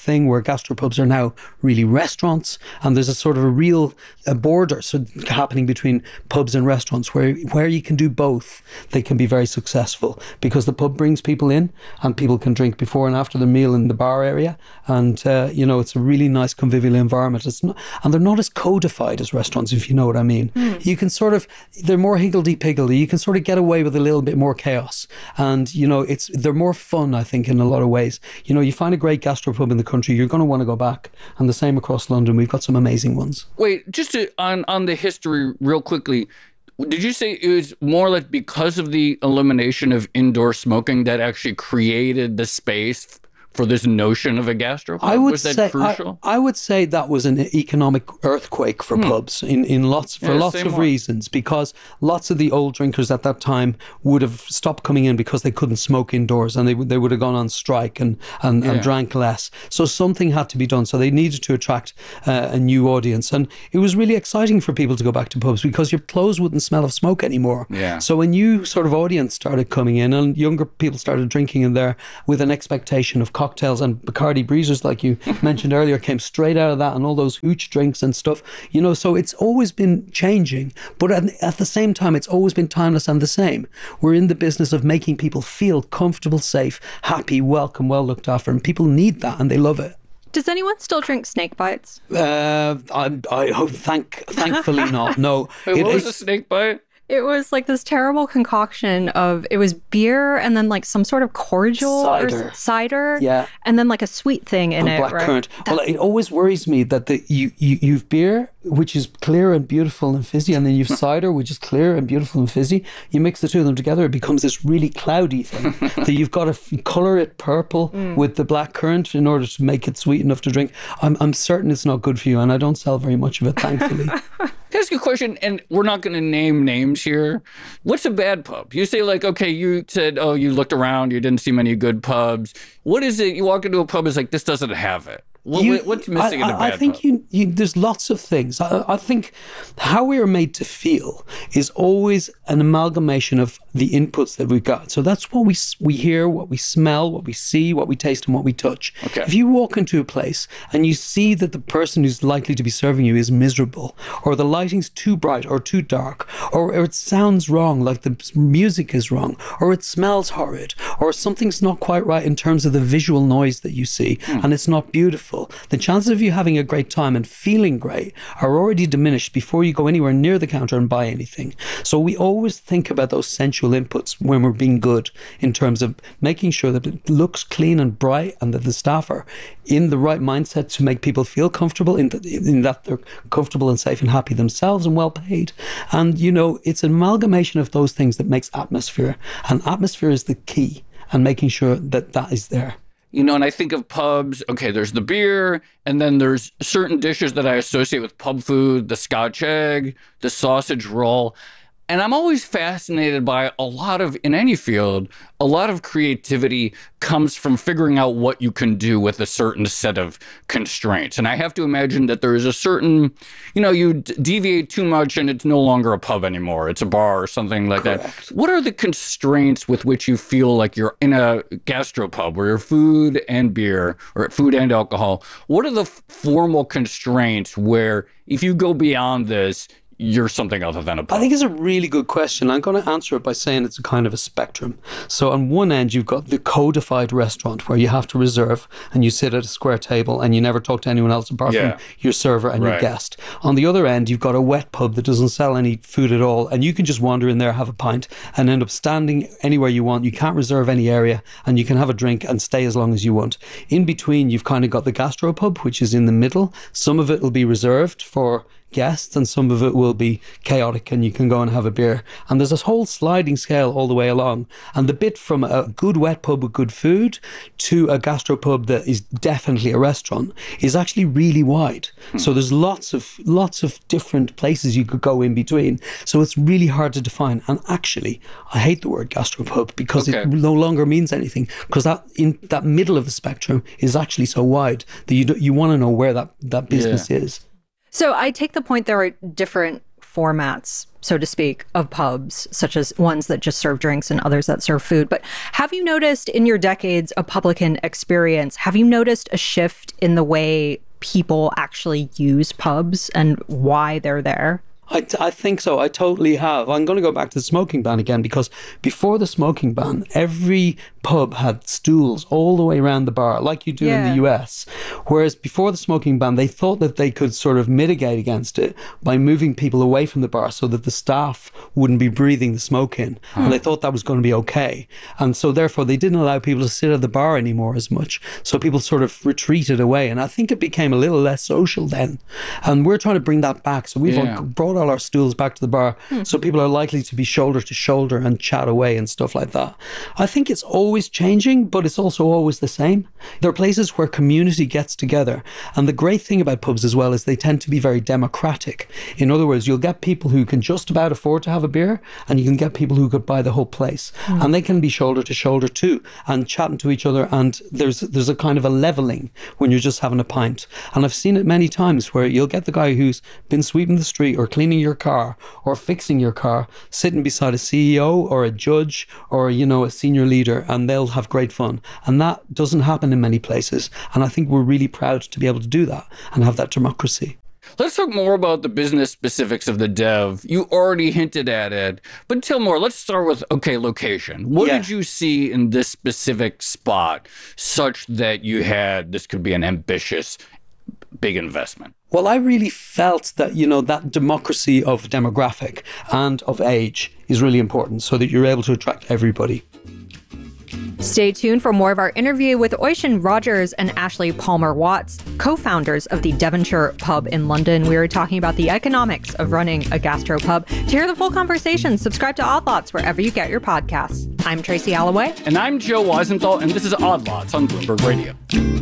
gastropubs are now really restaurants, and there's a sort of a real a border so happening between pubs and restaurants where where you can do both. They can be very successful because the pub brings people in and people can drink before and after the meal in the bar area, and uh, you know, it's a really nice convivial environment. It's not, and they're not as codified as restaurants, if you know what I mean. Mm. You can sort of, they're more higgledy-piggledy. You can sort of get away with a little bit more chaos, and you know, it's they're more fun, I think, in a lot of ways. You know, you find a great gastropub in the country, you're going to want to go back, and the same across London. We've got some amazing ones. Wait, just to, on on the history real quickly, did you say it was more like because of the elimination of indoor smoking that actually created the space for this notion of a gastropub? I would was that say crucial? I, I would say that was an economic earthquake for Hmm. pubs in, in lots for Yeah, lots same of one. reasons, because lots of the old drinkers at that time would have stopped coming in because they couldn't smoke indoors, and they would they would have gone on strike and and, Yeah. and drank less. So something had to be done. So they needed to attract uh, a new audience, and it was really exciting for people to go back to pubs because your clothes wouldn't smell of smoke anymore. Yeah. So a new sort of audience started coming in, and younger people started drinking in there with an expectation of cocktails, and Bacardi Breezers, like you mentioned earlier, came straight out of that, and all those hooch drinks and stuff. You know, so it's always been changing, but at, at the same time, it's always been timeless and the same. We're in the business of making people feel comfortable, safe, happy, welcome, well looked after, and people need that, and they love it. Does anyone still drink snake bites? Uh, I, I hope, thank, thankfully not. No. Wait, It- what was it's- a snake bite? It was like this terrible concoction of, it was beer and then like some sort of cordial or Cider. s- cider. Yeah. And then like a sweet thing in and it, black right? currant. Well, it always worries me that the you, you you've beer, which is clear and beautiful and fizzy, and then you've cider, which is clear and beautiful and fizzy. You mix the two of them together, it becomes this really cloudy thing. that you've got to f- color it purple Mm. with the black currant in order to make it sweet enough to drink. I'm I'm certain it's not good for you, and I don't sell very much of it, thankfully. Can I ask you a question? And we're not going to name names here. What's a bad pub? You say like, okay, you said, oh, you looked around, you didn't see many good pubs. What is it? You walk into a pub, it's like, this doesn't have it. What, You- what's missing I, in a I- bad I think pub? you, you, there's lots of things. I, I think how we are made to feel is always an amalgamation of the inputs that we've got. So that's what we s- we hear, what we smell, what we see, what we taste, and what we touch. Okay. If you walk into a place and you see that the person who's likely to be serving you is miserable, or the lighting's too bright or too dark, or, or it sounds wrong, like the music is wrong, or it smells horrid, or something's not quite right in terms of the visual noise that you see, and it's not beautiful, the chances of you having a great time and feeling great are already diminished before you go anywhere near the counter and buy anything. So we always think about those sensual inputs when we're being good, in terms of making sure that it looks clean and bright, and that the staff are in the right mindset to make people feel comfortable, in, the, in that they're comfortable and safe and happy themselves and well paid. And, you know, it's an amalgamation of those things that makes atmosphere. And atmosphere is the key, and making sure that that is there. You know, and I think of pubs, okay, there's the beer, and then there's certain dishes that I associate with pub food, the Scotch egg, the sausage roll. And I'm always fascinated by a lot of, in any field, a lot of creativity comes from figuring out what you can do with a certain set of constraints. And I have to imagine that there is a certain, you know, you d- deviate too much and it's no longer a pub anymore. It's a bar or something like Correct. that. What are the constraints with which you feel like you're in a gastropub where you're food and beer, or food and alcohol? What are the f- formal constraints where if you go beyond this, you're something other than a pub? I think it's a really good question. I'm going to answer it by saying it's a kind of a spectrum. So on one end, you've got the codified restaurant where you have to reserve and you sit at a square table and you never talk to anyone else apart Yeah. from your server and your Right. guest. On the other end, you've got a wet pub that doesn't sell any food at all, and you can just wander in there, have a pint, and end up standing anywhere you want. You can't reserve any area, and you can have a drink and stay as long as you want. In between, you've kind of got the gastropub, which is in the middle. Some of it will be reserved for guests, and some of it will be chaotic, and you can go and have a beer. And there's this whole sliding scale all the way along. And the bit from a good wet pub with good food to a gastropub that is definitely a restaurant is actually really wide. So there's lots of lots of different places you could go in between. So it's really hard to define. And actually, I hate the word gastropub because Okay. it no longer means anything, because that in that middle of the spectrum is actually so wide that you do, you want to know where that that business Yeah. is. So I take the point there are different formats, so to speak, of pubs, such as ones that just serve drinks and others that serve food. But have you noticed in your decades of publican experience, have you noticed a shift in the way people actually use pubs and why they're there? I, I think so. I totally have. I'm going to go back to the smoking ban again, because before the smoking ban, every pub had stools all the way around the bar, like you do yeah. in the U S. Whereas before the smoking ban, they thought that they could sort of mitigate against it by moving people away from the bar so that the staff wouldn't be breathing the smoke in. Hmm. And they thought that was going to be okay. And so therefore, they didn't allow people to sit at the bar anymore as much. So people sort of retreated away. And I think it became a little less social then. And we're trying to bring that back. So we've yeah. brought all our stools back to the bar, hmm. so people are likely to be shoulder to shoulder and chat away and stuff like that. I think it's always changing, but it's also always the same. There are places where community gets together, and the great thing about pubs as well is they tend to be very democratic. In other words, you'll get people who can just about afford to have a beer, and you can get people who could buy the whole place, hmm. and they can be shoulder to shoulder too, and chatting to each other, and there's there's a kind of a leveling when you're just having a pint. And I've seen it many times where you'll get the guy who's been sweeping the street or cleaning your car or fixing your car, sitting beside a C E O or a judge or, you know, a senior leader, and they'll have great fun. And that doesn't happen in many places. And I think we're really proud to be able to do that and have that democracy. Let's talk more about the business specifics of the Dev. You already hinted at it, but tell more. Let's start with, okay, location. What yeah. did you see in this specific spot such that you had, this could be an ambitious, big investment? Well, I really felt that, you know, that democracy of demographic and of age is really important so that you're able to attract everybody. Stay tuned for more of our interview with Oisin Rogers and Ashley Palmer Watts, co-founders of the Devonshire Pub in London. We were talking about the economics of running a gastropub. To hear the full conversation, subscribe to Odd Lots wherever you get your podcasts. I'm Tracy Alloway. And I'm Joe Weisenthal, and this is Odd Lots on Bloomberg Radio.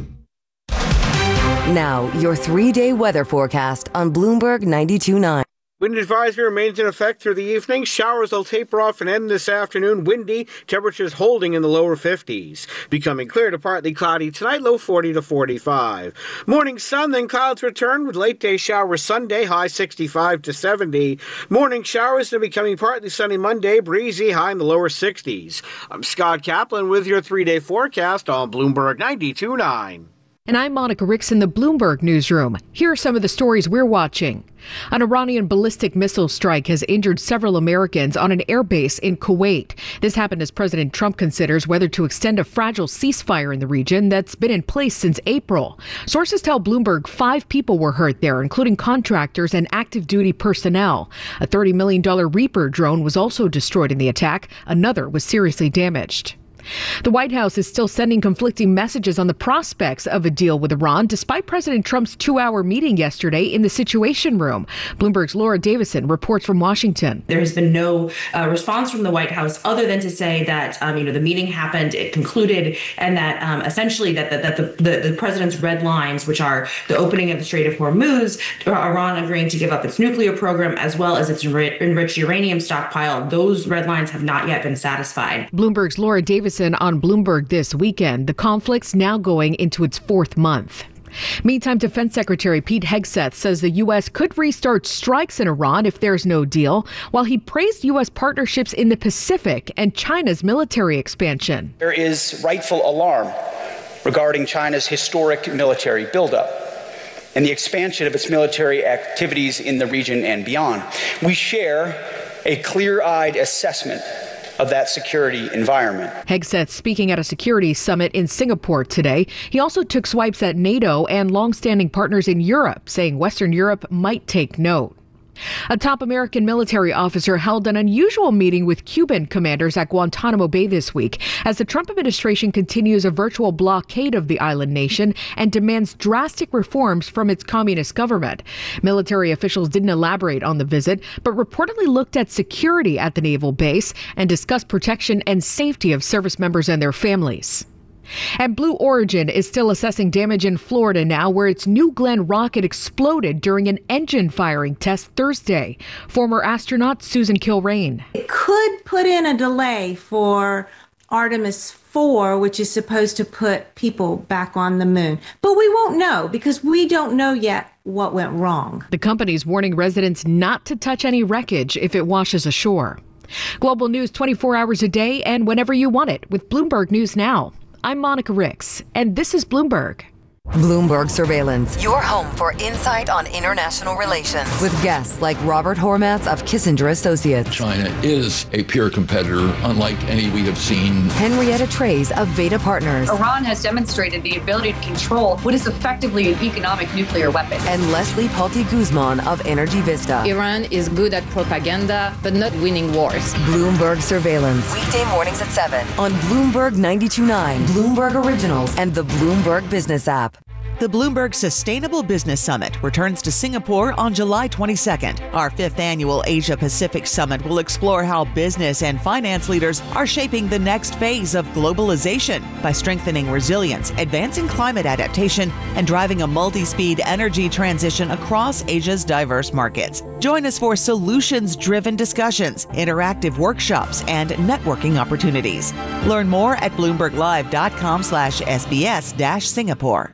Now, your three-day weather forecast on Bloomberg ninety-two point nine. Wind advisory remains in effect through the evening. Showers will taper off and end this afternoon. Windy, temperatures holding in the lower fifties. Becoming clear to partly cloudy tonight, low forty to forty-five. Morning sun, then clouds return with late day showers Sunday, high sixty-five to seventy. Morning showers to becoming partly sunny Monday, breezy, high in the lower sixties. I'm Scott Kaplan with your three-day forecast on Bloomberg ninety-two point nine. And I'm Monica Ricks in the Bloomberg Newsroom. Here are some of the stories we're watching. An Iranian ballistic missile strike has injured several Americans on an airbase in Kuwait. This happened as President Trump considers whether to extend a fragile ceasefire in the region that's been in place since April. Sources tell Bloomberg five people were hurt there, including contractors and active duty personnel. A thirty million dollars Reaper drone was also destroyed in the attack. Another was seriously damaged. The White House is still sending conflicting messages on the prospects of a deal with Iran, despite President Trump's two-hour meeting yesterday in the Situation Room. Bloomberg's Laura Davison reports from Washington. There has been no uh, response from the White House other than to say that um, you know the meeting happened, it concluded, and that um, essentially that, that, that the, the, the president's red lines, which are the opening of the Strait of Hormuz, Iran agreeing to give up its nuclear program as well as its enri- enriched uranium stockpile, those red lines have not yet been satisfied. Bloomberg's Laura Davison on Bloomberg this weekend. The conflict's now going into its fourth month. Meantime, Defense Secretary Pete Hegseth says the U S could restart strikes in Iran if there's no deal, while he praised U S partnerships in the Pacific and China's military expansion. There is rightful alarm regarding China's historic military buildup and the expansion of its military activities in the region and beyond. We share a clear-eyed assessment of that security environment. Hegseth speaking at a security summit in Singapore today. He also took swipes at NATO and longstanding partners in Europe, saying Western Europe might take note. A top American military officer held an unusual meeting with Cuban commanders at Guantanamo Bay this week as the Trump administration continues a virtual blockade of the island nation and demands drastic reforms from its communist government. Military officials didn't elaborate on the visit, but reportedly looked at security at the naval base and discussed protection and safety of service members and their families. And Blue Origin is still assessing damage in Florida now, where its New Glenn rocket exploded during an engine firing test Thursday. Former astronaut Susan Kilrain. It could put in a delay for Artemis four, which is supposed to put people back on the moon. But we won't know because we don't know yet what went wrong. The company's warning residents not to touch any wreckage if it washes ashore. Global news twenty-four hours a day and whenever you want it with Bloomberg News Now. I'm Monica Ricks, and this is Bloomberg. Bloomberg Surveillance, your home for insight on international relations. With guests like Robert Hormats of Kissinger Associates. China is a peer competitor, unlike any we have seen. Henrietta Trays of Veda Partners. Iran has demonstrated the ability to control what is effectively an economic nuclear weapon. And Leslie Palti Guzman of Energy Vista. Iran is good at propaganda, but not winning wars. Bloomberg Surveillance. Weekday mornings at seven on Bloomberg ninety-two point nine, Bloomberg Originals, and the Bloomberg Business app. The Bloomberg Sustainable Business Summit returns to Singapore on July twenty-second. Our fifth annual Asia Pacific Summit will explore how business and finance leaders are shaping the next phase of globalization by strengthening resilience, advancing climate adaptation, and driving a multi-speed energy transition across Asia's diverse markets. Join us for solutions-driven discussions, interactive workshops, and networking opportunities. Learn more at bloomberglive.com slash SBS dash Singapore.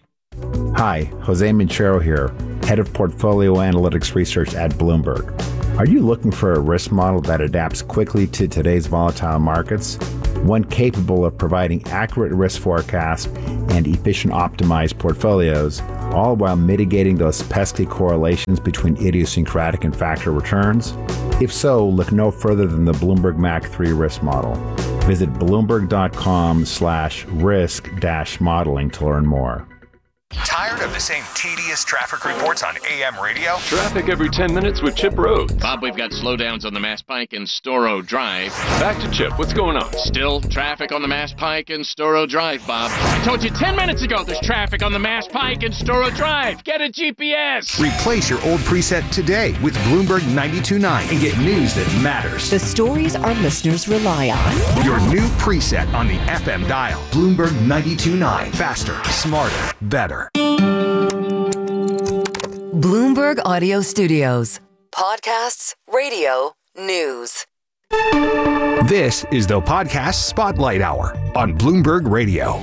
Hi, Jose Minchero here, Head of Portfolio Analytics Research at Bloomberg. Are you looking for a risk model that adapts quickly to today's volatile markets? One capable of providing accurate risk forecasts and efficient optimized portfolios, all while mitigating those pesky correlations between idiosyncratic and factor returns? If so, look no further than the Bloomberg M A C three risk model. Visit bloomberg.com slash risk dash modeling to learn more. Tired of the same tedious traffic reports on A M radio? Traffic every ten minutes with Chip Rhodes. Bob, we've got slowdowns on the Mass Pike and Storrow Drive. Back to Chip. What's going on? Still traffic on the Mass Pike and Storrow Drive, Bob. I told you ten minutes ago there's traffic on the Mass Pike and Storrow Drive. Get a G P S. Replace your old preset today with Bloomberg ninety-two point nine and get news that matters. The stories our listeners rely on. Your new preset on the F M dial. Bloomberg ninety-two point nine. Faster, smarter, better. Bloomberg Audio Studios. Podcasts, radio, news. This is the Podcast Spotlight Hour on Bloomberg Radio.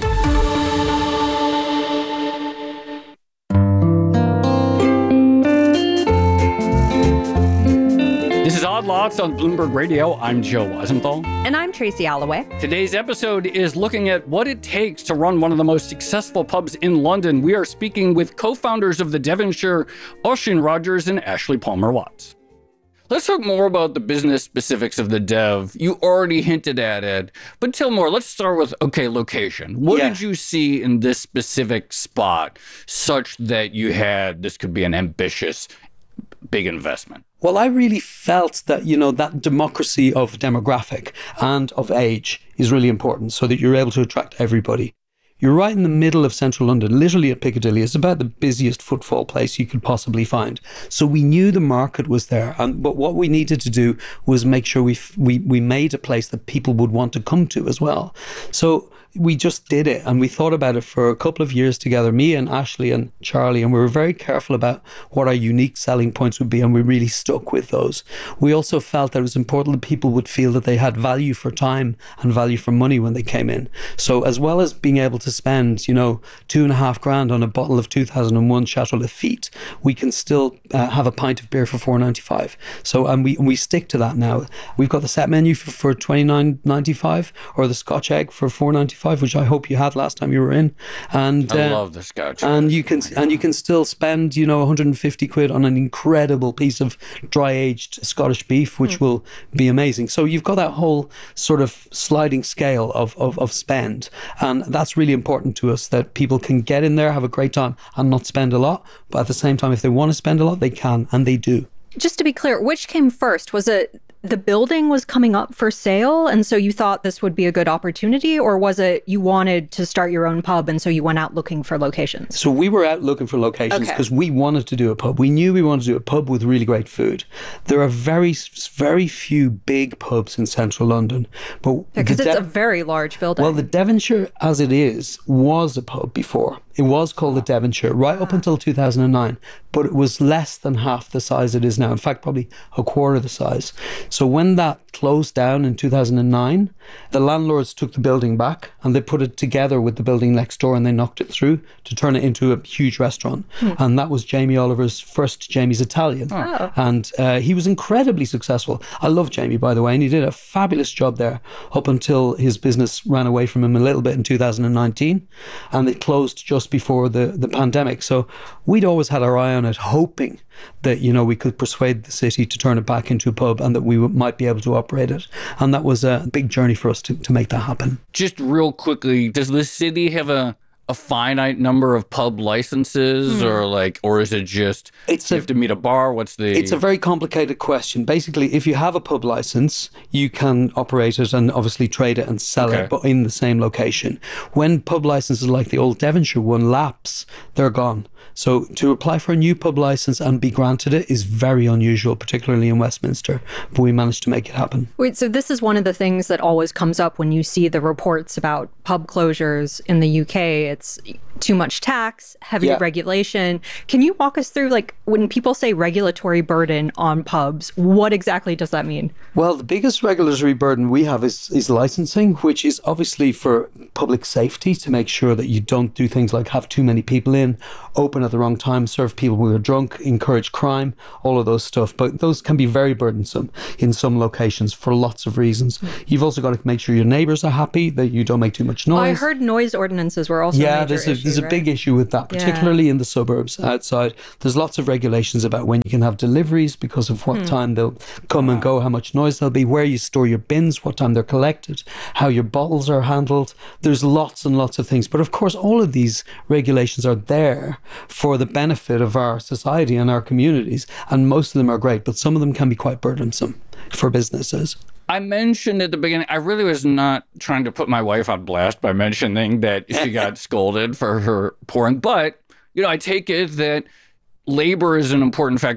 This is Odd Lots on Bloomberg Radio. I'm Joe Weisenthal. And I'm Tracy Alloway. Today's episode is looking at what it takes to run one of the most successful pubs in London. We are speaking with co-founders of the Devonshire, Oisin Rogers and Ashley Palmer Watts. Let's talk more about the business specifics of the Dev. You already hinted at it, but tell more. Let's start with, okay, location. What yeah. did you see in this specific spot such that you had, this could be an ambitious, big investment? Well, I really felt that, you know, that democracy of demographic and of age is really important so that you're able to attract everybody. You're right in the middle of central London, literally at Piccadilly. It's about the busiest footfall place you could possibly find. So we knew the market was there. And, but what we needed to do was make sure we, we, we made a place that people would want to come to as well. So we just did it, and we thought about it for a couple of years together, me and Ashley and Charlie, and we were very careful about what our unique selling points would be, and we really stuck with those. We also felt that it was important that people would feel that they had value for time and value for money when they came in. So as well as being able to spend, you know, two and a half grand on a bottle of two thousand one Chateau Lafite, we can still uh, have a pint of beer for four ninety-five. So, and we we stick to that now. We've got the set menu for, for twenty-nine ninety-five, or the Scotch egg for four ninety-five, which I hope you had last time you were in. And I uh, love the Scotch. And you can and you can still spend, you know, one hundred fifty quid on an incredible piece of dry aged Scottish beef, which mm. will be amazing. So you've got that whole sort of sliding scale of, of of spend, and that's really important to us, that people can get in there, have a great time, and not spend a lot. But at the same time, if they want to spend a lot, they can, and they do. Just to be clear, which came first? Was it the building was coming up for sale, and so you thought this would be a good opportunity, or was it you wanted to start your own pub and so you went out looking for locations? So we were out looking for locations because okay. we wanted to do a pub. We knew we wanted to do a pub with really great food. There are very, very few big pubs in central London. but Because yeah, it's De- a very large building. Well, the Devonshire, as it is, was a pub before. It was called the Devonshire right up until two thousand nine, but it was less than half the size it is now. In fact, probably a quarter the size. So when that closed down in two thousand nine, the landlords took the building back and they put it together with the building next door and they knocked it through to turn it into a huge restaurant. Hmm. And that was Jamie Oliver's first Jamie's Italian. Oh. And uh, he was incredibly successful. I love Jamie, by the way, and he did a fabulous job there up until his business ran away from him a little bit in two thousand nineteen. And it closed just before the, the pandemic. So we'd always had our eye on it, hoping that, you know, we could persuade the city to turn it back into a pub and that we w- might be able to operate it. And that was a big journey for us to, to make that happen. Just real quickly, does the city have a a finite number of pub licenses, Hmm. or like, or is it just it's you a, have to meet a bar? What's the? It's a very complicated question. Basically, if you have a pub license, you can operate it and obviously trade it and sell Okay. it, but in the same location. When pub licenses like the old Devonshire one lapse, they're gone. So to apply for a new pub license and be granted it is very unusual, particularly in Westminster. But we managed to make it happen. Wait, so this is one of the things that always comes up when you see the reports about pub closures in the U K. It's too much tax, heavy Yeah. regulation. Can you walk us through, like, when people say regulatory burden on pubs, what exactly does that mean? Well, the biggest regulatory burden we have is, is licensing, which is obviously for public safety, to make sure that you don't do things like have too many people in, open at the wrong time, serve people who are drunk, encourage crime, all of those stuff. But those can be very burdensome in some locations for lots of reasons. You've also got to make sure your neighbours are happy, that you don't make too much noise. Oh, I heard noise ordinances were also yeah, a major there's a, issue, there's a right? big issue with that, Yeah. particularly in the suburbs outside. There's lots of regulations about when you can have deliveries because of what Hmm. time they'll come and go, how much noise there'll be, where you store your bins, what time they're collected, how your bottles are handled. There's lots and lots of things. But of course, all of these regulations are there for the benefit of our society and our communities. And most of them are great, but some of them can be quite burdensome for businesses. I mentioned at the beginning, I really was not trying to put my wife on blast by mentioning that she got scolded for her pouring. But, you know, I take it that labor is an important factor